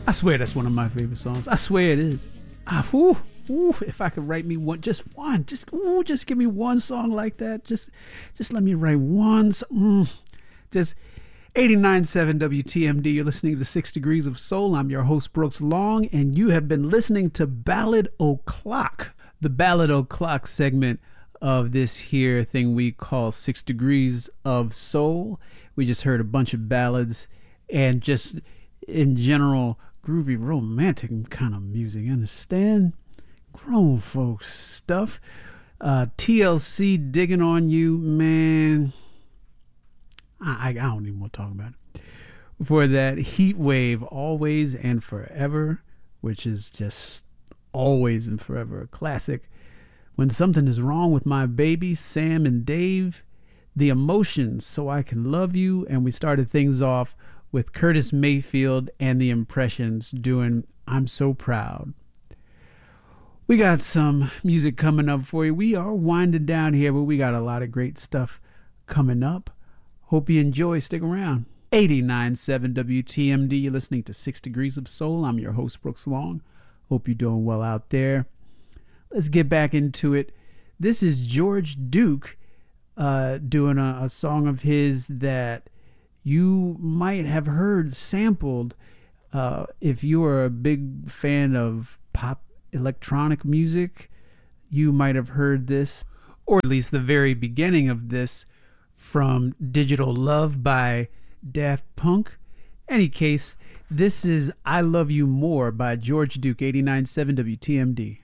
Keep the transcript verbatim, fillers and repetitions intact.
I swear that's one of my favorite songs. I swear it is. Ah, whew, whew, if I could write me one, just one, just ooh, just give me one song like that. Just, just let me write one. Mm, just eighty-nine point seven W T M D. You're listening to Six Degrees of Soul. I'm your host Brooks Long, and you have been listening to Ballad O'Clock, the Ballad O'Clock segment of this here thing we call Six Degrees of Soul. We just heard a bunch of ballads and just in general groovy romantic kind of music, understand? Grown folks stuff. uh T L C, Digging on You, man. I, I don't even want to talk about it. For that, Heat Wave, Always and Forever, which is just always and forever a classic. When Something Is Wrong with My Baby, Sam and Dave. The Emotions, So I Can Love You. And we started things off with Curtis Mayfield and the Impressions doing I'm So Proud. We got some music coming up for you. We are winding down here, but we got a lot of great stuff coming up. Hope you enjoy. Stick around. eighty-nine point seven W T M D. You're listening to Six Degrees of Soul. I'm your host, Brooks Long. Hope you're doing well out there. Let's get back into it. This is George Duke uh, doing a, a song of his that you might have heard sampled uh, if you are a big fan of pop electronic music. You might have heard this, or at least the very beginning of this, from Digital Love by Daft Punk. Any case, this is I Love You More by George Duke, eighty-nine point seven W T M D.